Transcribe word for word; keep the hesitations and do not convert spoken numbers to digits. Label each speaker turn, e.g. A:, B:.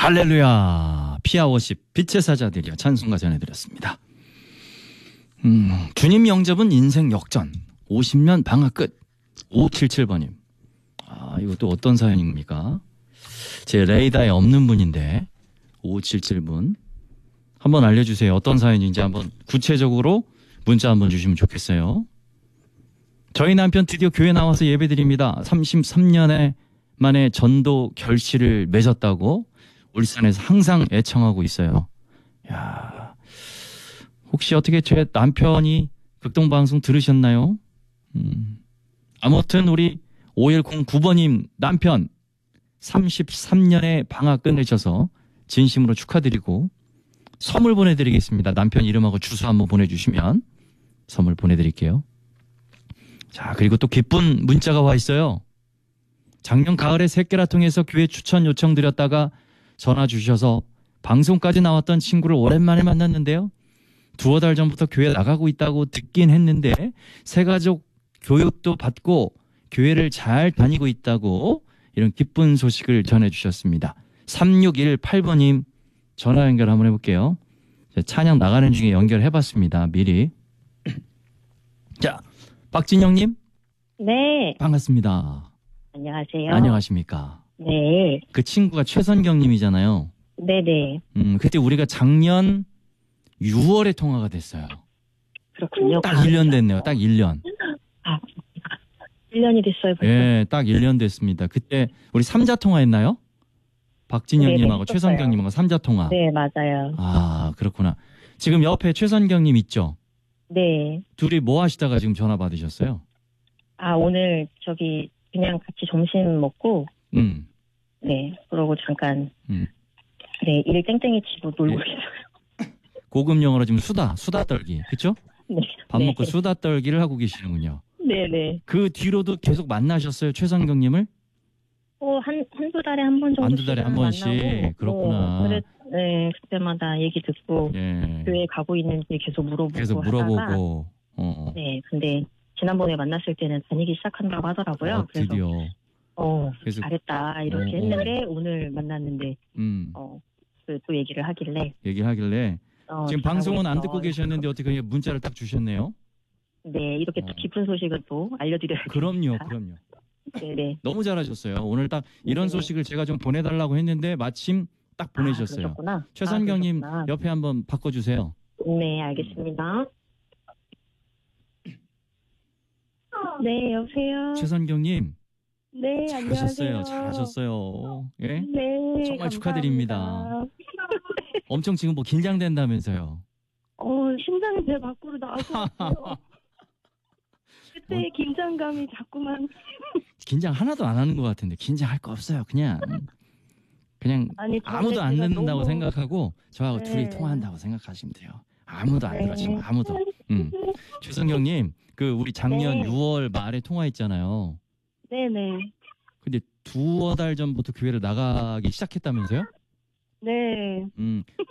A: 할렐루야. 피아워십 빛의 사자들이여 찬송가 전해드렸습니다. 음, 주님 영접은 인생 역전. 오십 년 방학 끝. 오칠칠 번님. 아, 이것도 어떤 사연입니까? 제 레이더에 없는 분인데 오칠칠 번 한번 알려주세요. 어떤 사연인지 한번 구체적으로 문자 한번 주시면 좋겠어요. 저희 남편 드디어 교회 나와서 예배드립니다. 삼십삼 년에 만에 전도 결실을 맺었다고 울산에서 항상 애청하고 있어요. 야, 혹시 어떻게 제 남편이 극동방송 들으셨나요? 음. 아무튼 우리 오일공구 번님 남편 삼십삼 년의 방학 끝내셔서 진심으로 축하드리고 선물 보내드리겠습니다. 남편 이름하고 주소 한번 보내주시면 선물 보내드릴게요. 자, 그리고 또 기쁜 문자가 와 있어요. 작년 가을에 새끼라 통해서 교회 추천 요청 드렸다가 전화 주셔서 방송까지 나왔던 친구를 오랜만에 만났는데요. 두어 달 전부터 교회 나가고 있다고 듣긴 했는데 새가족 교육도 받고 교회를 잘 다니고 있다고 이런 기쁜 소식을 전해주셨습니다. 삼육일팔 번님 전화 연결 한번 해볼게요. 찬양 나가는 중에 연결해봤습니다. 미리. 자, 박진영님.
B: 네.
A: 반갑습니다.
B: 안녕하세요.
A: 안녕하십니까.
B: 네.
A: 그 친구가 최선경님이잖아요.
B: 네네.
A: 음, 그때 우리가 작년 유월에 통화가 됐어요.
B: 그렇군요.
A: 딱 일 년 됐네요. 딱 일 년.
B: 아, 일 년이 됐어요. 벌써.
A: 예, 딱 일 년 됐습니다. 그때 우리 삼자 통화했나요? 박진영님하고
B: 네네,
A: 최선경님하고 삼자 통화.
B: 네, 맞아요.
A: 아, 그렇구나. 지금 옆에 최선경님 있죠?
B: 네.
A: 둘이 뭐 하시다가 지금 전화 받으셨어요?
B: 아, 오늘 저기 그냥 같이 점심 먹고,
A: 음.
B: 네. 그러고 잠깐,
A: 음.
B: 네, 일 땡땡이 치고 놀고
A: 예.
B: 있어요.
A: 고급 영어로 지금 수다, 수다 떨기. 그쵸?
B: 네.
A: 밥
B: 네.
A: 먹고 수다 떨기를 하고 계시는군요.
B: 네네.
A: 그 뒤로도 계속 만나셨어요? 최선경님을?
B: 어, 한, 한두 달에 한 번 정도.
A: 한두 달에 한 번씩? 그렇구나.
B: 뭐, 그래, 네, 그때마다 얘기 듣고,
A: 예.
B: 교회 가고 있는지 계속 물어보고.
A: 계속
B: 하다가,
A: 물어보고. 어.
B: 네, 근데 지난번에 만났을 때는 다니기 시작한다고 하더라고요.
A: 어,
B: 그래서
A: 드디어.
B: 어,
A: 그래서-
B: 잘했다 이렇게
A: 어, 어.
B: 했는데 오늘 만났는데
A: 음.
B: 어, 그 또 얘기를 하길래
A: 얘기하길래
B: 어,
A: 지금
B: 잘하고
A: 방송은 안
B: 있어.
A: 듣고 계셨는데 어떻게 문자를 딱 주셨네요?
B: 네, 이렇게
A: 어.
B: 또 깊은 소식을 또 알려드려야
A: 그럼요, 그럼요.
B: 네네.
A: 너무 잘하셨어요. 오늘 딱 이런
B: 네.
A: 소식을 제가 좀 보내달라고 했는데 마침 딱 보내셨어요.
B: 아, 그러셨구나.
A: 최선경님
B: 아, 그러셨구나.
A: 옆에 한번 바꿔주세요.
B: 네, 알겠습니다. 네, 여보세요.
A: 최선경님
B: 네,
A: 잘하셨어요.
B: 안녕하세요.
A: 잘하셨어요. 예?
B: 네,
A: 정말
B: 감사합니다.
A: 축하드립니다. 엄청 지금 뭐 긴장된다면서요.
B: 어, 심장이 배 밖으로 나와서 왔어요. 그때의 긴장감이 자꾸만
A: 긴장 하나도 안 하는 것 같은데 긴장할 거 없어요. 그냥 그냥
B: 아니,
A: 아무도 안
B: 제가
A: 듣는다고
B: 너무-
A: 생각하고 저하고
B: 네.
A: 둘이 통화한다고 생각하시면 돼요. 아무도 안
B: 네.
A: 들어 지금 아무도. 음. 최성경님 그 우리 작년
B: 네.
A: 유월 말에 통화했잖아요.
B: 네네.
A: 근데 두어 달 전부터 교회를 나가기 시작했다면서요?
B: 네.
A: 음.